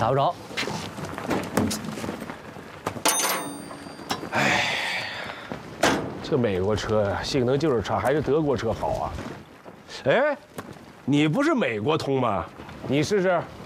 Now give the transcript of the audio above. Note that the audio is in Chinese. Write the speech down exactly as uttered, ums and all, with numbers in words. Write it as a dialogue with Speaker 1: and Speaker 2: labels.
Speaker 1: 打不着。
Speaker 2: 哎，这美国车呀，性能就是差，还是德国车好啊。哎，你不是美国通吗？你试试。